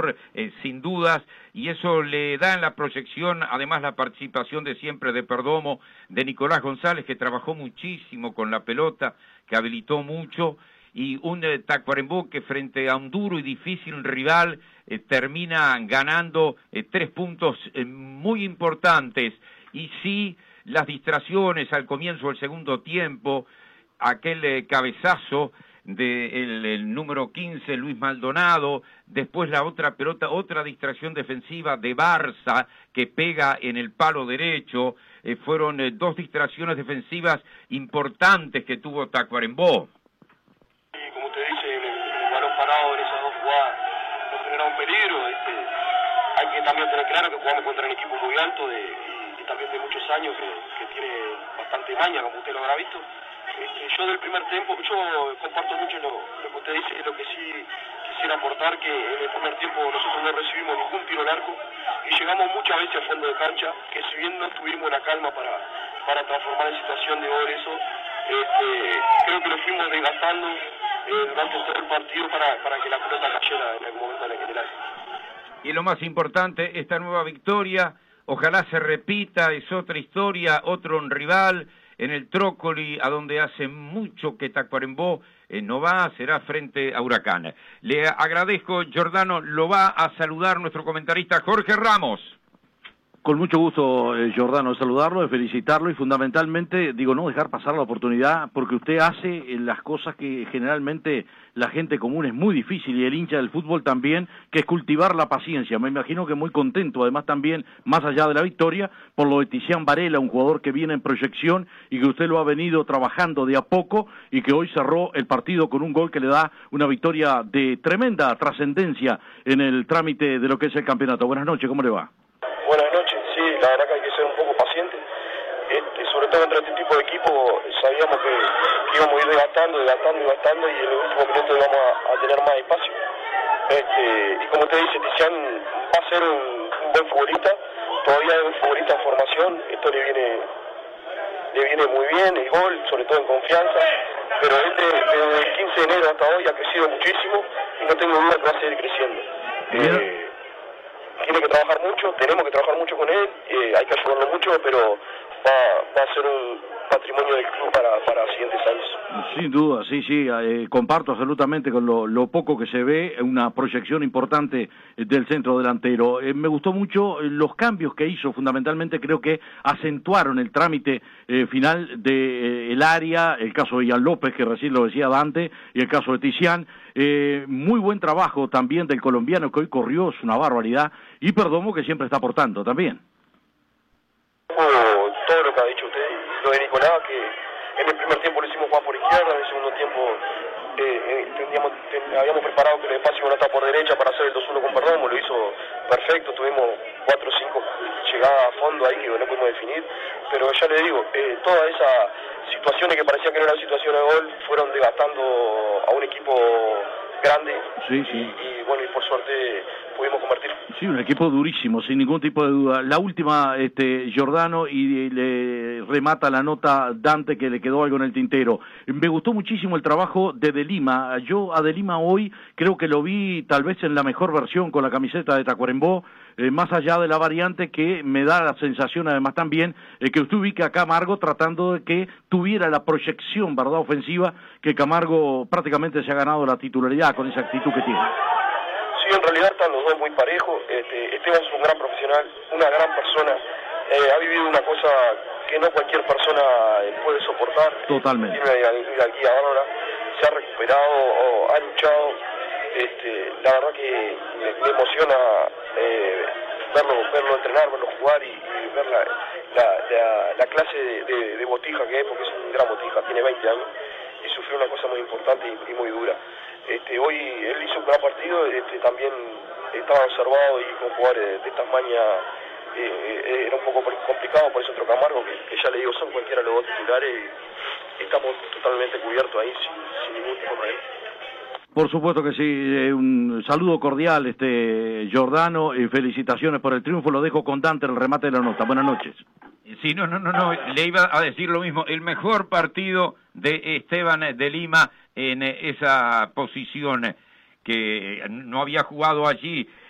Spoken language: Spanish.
jugador sin dudas, y eso le da en la proyección, además la participación de siempre de Perdomo, de Nicolás González, que trabajó muchísimo con la pelota, que habilitó mucho, y un Tacuarembó que frente a un duro y difícil rival termina ganando 3 puntos muy importantes, y sí, las distracciones al comienzo del segundo tiempo, aquel cabezazo del número 15, Luis Maldonado, después la otra pelota, otra distracción defensiva de Barça, que pega en el palo derecho, fueron 2 distracciones defensivas importantes que tuvo Tacuarembó. Y como usted dice, el balón parado en esas 2 jugadas nos genera un peligro. Hay que también tener claro que jugamos contra un equipo muy alto y también de muchos años que tiene bastante maña, como usted lo habrá visto. Yo del primer tiempo, yo comparto mucho lo que usted dice, lo que sí quisiera aportar, que en el primer tiempo nosotros no recibimos ningún tiro al arco y llegamos muchas veces a fondo de cancha, que si bien no tuvimos la calma para transformar en situación de gol eso, creo que lo fuimos desgastando durante todo el partido para que la pelota cayera en algún momento en el arco. Y lo más importante, esta nueva victoria, ojalá se repita, es otra historia, otro rival en el Trócoli, a donde hace mucho que Tacuarembó no va, será frente a Huracán. Le agradezco, Giordano, lo va a saludar nuestro comentarista Jorge Ramos. Con mucho gusto, Giordano, de saludarlo, de felicitarlo y fundamentalmente, digo, no dejar pasar la oportunidad, porque usted hace las cosas que generalmente la gente común es muy difícil, y el hincha del fútbol también, que es cultivar la paciencia. Me imagino que muy contento, además también, más allá de la victoria, por lo de Tizian Varela, un jugador que viene en proyección y que usted lo ha venido trabajando de a poco y que hoy cerró el partido con un gol que le da una victoria de tremenda trascendencia en el trámite de lo que es el campeonato. Buenas noches, ¿cómo le va? Buenas noches, sí, la verdad que hay que ser un poco paciente, sobre todo contra este tipo de equipo. Sabíamos que íbamos a ir desgastando y en el último minuto íbamos a tener más espacio. Y como usted dice, Tizian va a ser un buen futbolista, todavía es un futbolista en formación, esto le viene muy bien, el gol, sobre todo en confianza, pero él desde el 15 de enero hasta hoy ha crecido muchísimo y no tengo duda que va a seguir creciendo. Tiene que trabajar mucho, tenemos que trabajar mucho con él, hay que ayudarlo mucho, pero va a ser un patrimonio del club para siguientes años. Sin duda, sí, comparto absolutamente con lo poco que se ve, una proyección importante del centro delantero. Me gustó mucho los cambios que hizo, fundamentalmente creo que acentuaron el trámite final del área, el caso de Ian López, que recién lo decía Dante, y el caso de Tizian. Muy buen trabajo también del colombiano que hoy corrió, es una barbaridad, y Perdomo que siempre está aportando también. Todo lo que ha dicho usted, lo de Nicolás, que en el primer tiempo lo hicimos jugar por izquierda, en el segundo tiempo habíamos preparado que el espacio no está por derecha para hacer el 2-1 con Perdomo, lo hizo perfecto, tuvimos 4 o 5 llegadas a fondo ahí que no pudimos definir, pero ya le digo, todas esas situaciones que parecían que no eran situaciones de gol fueron desgastando a un equipo grande. Sí. Y bueno, y por suerte pudimos convertir. Sí, un equipo durísimo, sin ningún tipo de duda. La última, Giordano, y le remata la nota Dante, que le quedó algo en el tintero. Me gustó muchísimo el trabajo de Lima. Yo a De Lima hoy creo que lo vi tal vez en la mejor versión con la camiseta de Tacuarembó, más allá de la variante, que me da la sensación además también que usted ubica a Camargo tratando de que tuviera la proyección, ¿verdad?, ofensiva, que Camargo prácticamente se ha ganado la titularidad con esa actitud que tiene. Sí, en realidad están los dos muy parejos. Esteban es un gran profesional, una gran persona, ha vivido una cosa que no cualquier persona puede soportar. Totalmente. Tiene una guía bárbara, se ha recuperado, ha luchado. La verdad que me emociona verlo entrenar, verlo jugar y ver la clase de botija que es, porque es un gran botija, tiene 20 años y sufrió una cosa muy importante y muy dura. Hoy él hizo un gran partido, también estaba observado y con jugadores de estas mañas era un poco complicado, por eso entró Camargo, que ya le digo, son cualquiera de los dos titulares y estamos totalmente cubiertos ahí sin ningún tipo de problema. Por supuesto que sí, un saludo cordial, Giordano, y felicitaciones por el triunfo. Lo dejo con Dante en el remate de la nota. Buenas noches. Sí, no, le iba a decir lo mismo. El mejor partido de Esteban de Lima en esa posición, que no había jugado allí.